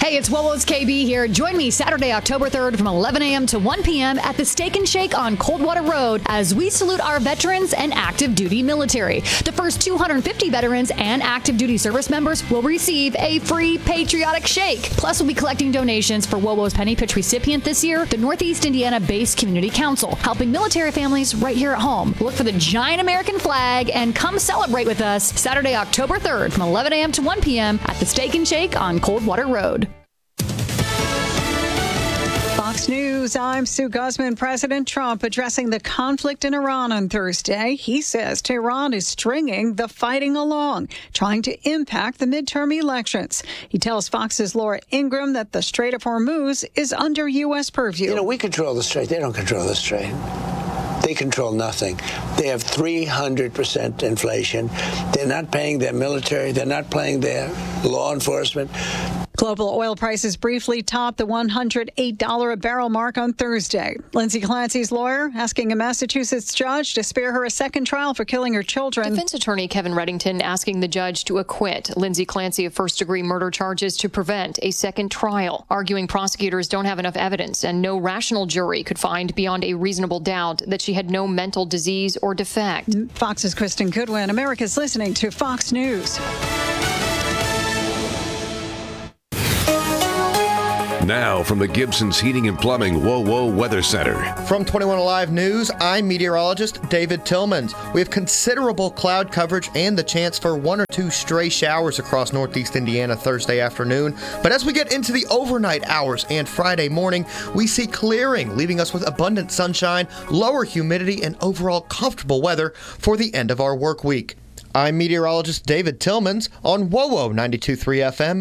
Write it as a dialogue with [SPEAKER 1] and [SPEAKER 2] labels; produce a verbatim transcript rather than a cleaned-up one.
[SPEAKER 1] Hey, it's WOWO's K B here. Join me Saturday, October third from eleven a.m. to one p.m. at the Steak and Shake on Coldwater Road as we salute our veterans and active duty military. The first two hundred fifty veterans and active duty service members will receive a free patriotic shake. Plus, we'll be collecting donations for WOWO's Penny Pitch recipient this year, the Northeast Indiana-based Community Council, helping military families right here at home. Look for the giant American flag and come celebrate with us Saturday, October third from eleven a.m. to one p.m. at the Steak and Shake on Coldwater Road.
[SPEAKER 2] Fox News, I'm Sue Guzman. President Trump addressing the conflict in Iran on Thursday. He says Tehran is stringing the fighting along, trying to impact the midterm elections. He tells Fox's Laura Ingraham that the Strait of Hormuz is under U S purview.
[SPEAKER 3] You know, we control the Strait. They don't control the Strait. They control nothing. They have three hundred percent inflation. They're not paying their military. They're not paying their law enforcement.
[SPEAKER 2] Global oil prices briefly topped the one hundred eight dollars a barrel mark on Thursday. Lindsay Clancy's lawyer asking a Massachusetts judge to spare her a second trial for killing her children.
[SPEAKER 4] Defense attorney Kevin Reddington asking the judge to acquit Lindsay Clancy of first-degree murder charges to prevent a second trial, arguing prosecutors don't have enough evidence and no rational jury could find beyond a reasonable doubt that she had no mental disease or defect.
[SPEAKER 2] Fox's Kristen Goodwin. America's listening to Fox News.
[SPEAKER 5] Now from the Gibson's Heating and Plumbing WOWO Weather Center.
[SPEAKER 6] From twenty-one Alive News, I'm meteorologist David Tillmans. We have considerable cloud coverage and the chance for one or two stray showers across northeast Indiana Thursday afternoon. But as we get into the overnight hours and Friday morning, we see clearing, leaving us with abundant sunshine, lower humidity, and overall comfortable weather for the end of our work week. I'm meteorologist David Tillmans on WOWO ninety-two point three F M